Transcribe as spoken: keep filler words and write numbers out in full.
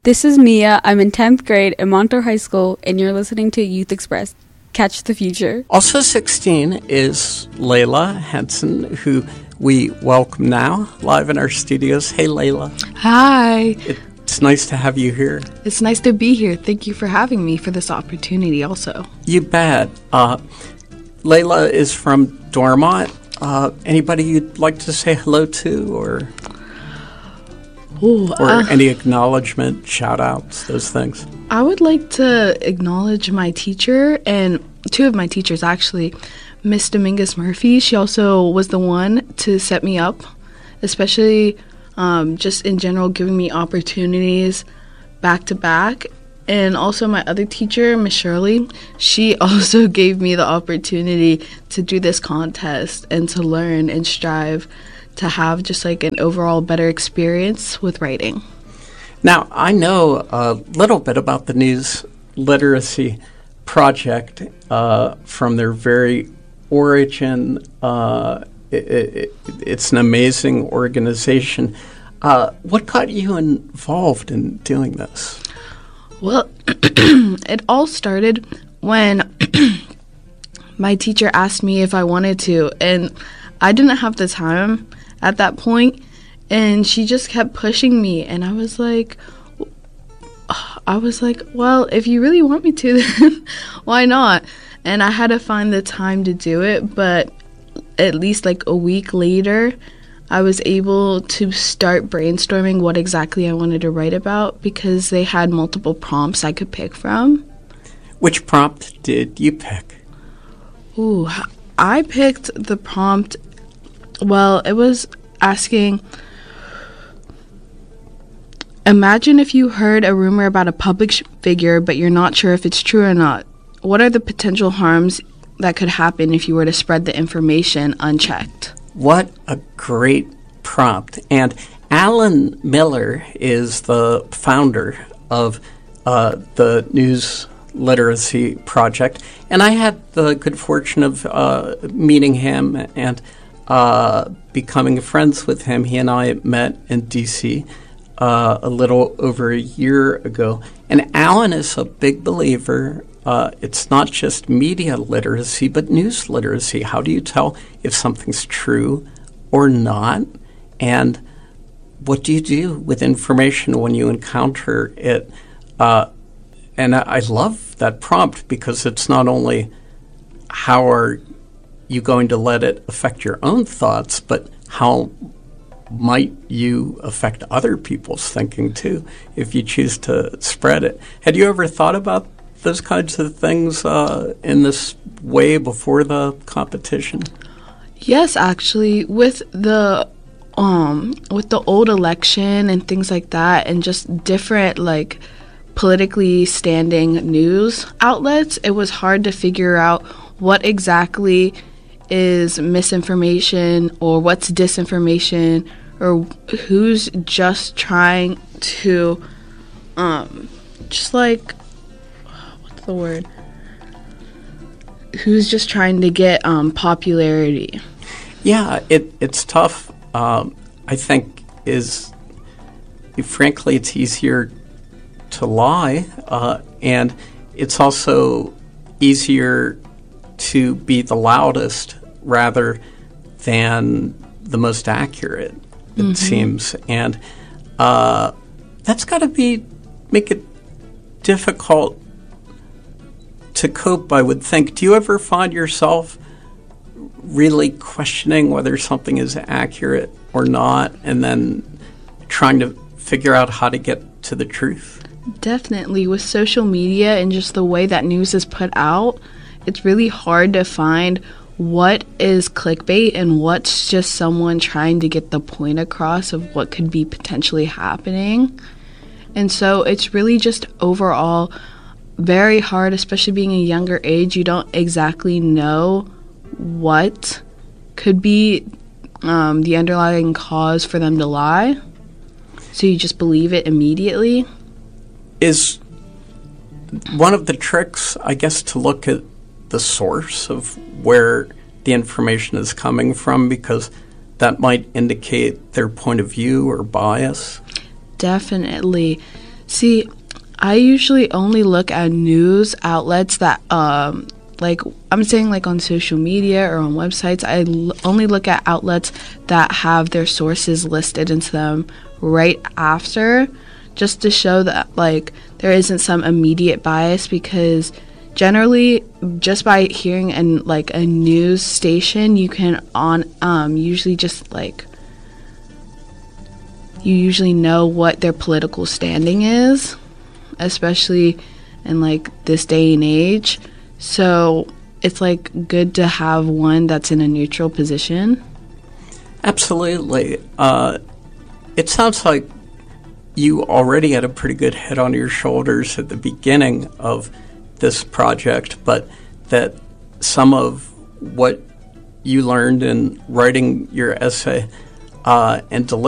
This is Mia. I'm in tenth grade at Montour High School, and you're listening to Youth Express. Catch the future. Also sixteen is Layla Henson, who we welcome now live in our studios. Hey, Layla. Hi. It's nice to have you here. It's nice to be here. Thank you for having me for this opportunity also. You bet. Uh, Layla is from Dormont. Uh, anybody you'd like to say hello to, or... Ooh, or uh, any acknowledgement, shout-outs, those things? I would like to acknowledge my teacher, and two of my teachers, actually. Miss Dominguez Murphy, she also was the one to set me up, especially um, just in general giving me opportunities back-to-back. And also my other teacher, Miss Shirley, she also gave me the opportunity to do this contest and to learn and strive to have just like an overall better experience with writing. Now, I know a little bit about the News Literacy Project uh, from their very origin. Uh, it, it, it's an amazing organization. Uh, what got you involved in doing this? Well, it all started when my teacher asked me if I wanted to, and I didn't have the time at that point, and she just kept pushing me, and I was like, I was like, well, if you really want me to, then why not? And I had to find the time to do it, but at least like a week later, I was able to start brainstorming what exactly I wanted to write about because they had multiple prompts I could pick from. Which prompt did you pick? Ooh, I picked the prompt. Well, it was asking, imagine if you heard a rumor about a public sh- figure, but you're not sure if it's true or not. What are the potential harms that could happen if you were to spread the information unchecked? What a great prompt. And Alan Miller is the founder of uh, the News Literacy Project. And I had the good fortune of uh, meeting him and uh, becoming friends with him. He and I met in D C uh, a little over a year ago. And Alan is a big believer. Uh, it's not just media literacy, but news literacy. How do you tell if something's true or not? And what do you do with information when you encounter it? Uh, and I, I love that prompt because it's not only how are you going to let it affect your own thoughts, but how might you affect other people's thinking too if you choose to spread it. Had you ever thought about those kinds of things uh, in this way before the competition? Yes, actually, with the um with the old election and things like that, and just different like politically standing news outlets, it was hard to figure out what exactly is misinformation or what's disinformation or who's just trying to um just like the word who's just trying to get um, popularity. Yeah, it it's tough. Um, I think is frankly it's easier to lie, uh, and it's also easier to be the loudest rather than the most accurate. It mm-hmm. seems, and uh, that's got to be make it difficult to cope, I would think. Do you ever find yourself really questioning whether something is accurate or not, and then trying to figure out how to get to the truth? Definitely. With social media and just the way that news is put out, it's really hard to find what is clickbait and what's just someone trying to get the point across of what could be potentially happening. And so it's really just overall very hard, especially being a younger age. You don't exactly know what could be um, the underlying cause for them to lie, so you just believe it immediately. Is one of the tricks, I guess, to look at the source of where the information is coming from, because that might indicate their point of view or bias? Definitely. See, I usually only look at news outlets that, um, like, I'm saying like on social media or on websites, I l- only look at outlets that have their sources listed into them right after, just to show that, like, there isn't some immediate bias, because generally, just by hearing an like a news station, you can on um usually just like you usually know what their political standing is, especially in like this day and age. So it's like good to have one that's in a neutral position. Absolutely. Uh, it sounds like you already had a pretty good head on your shoulders at the beginning of this project, but that some of what you learned in writing your essay uh, and delivering